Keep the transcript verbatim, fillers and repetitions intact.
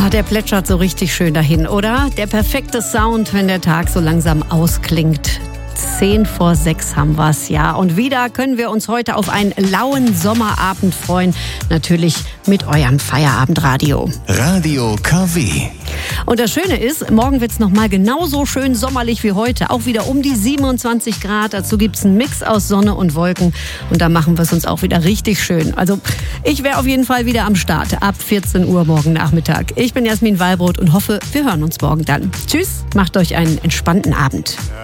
Ah, der plätschert so richtig schön dahin, oder? Der perfekte Sound, wenn der Tag so langsam ausklingt. Zehn vor sechs haben wir's, ja. Und wieder können wir uns heute auf einen lauen Sommerabend freuen. Natürlich mit eurem Feierabendradio. Radio K W. Und das Schöne ist, morgen wird's noch mal genauso schön sommerlich wie heute. Auch wieder um die siebenundzwanzig Grad. Dazu gibt's einen Mix aus Sonne und Wolken. Und da machen wir es uns auch wieder richtig schön. Also ich wäre auf jeden Fall wieder am Start ab vierzehn Uhr morgen Nachmittag. Ich bin Jasmin Wallbrot und hoffe, wir hören uns morgen dann. Tschüss, macht euch einen entspannten Abend.